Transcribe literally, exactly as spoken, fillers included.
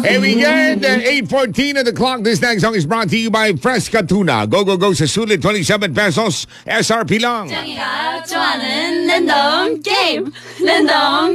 Hey, we get uh, eight fourteen at the clock. This next song is brought to you by Fresca Tuna. Go, go, go sa sulit, twenty-seven pesos. S R P lang. 정이가 좋아하는 랜덤 게임. 랜덤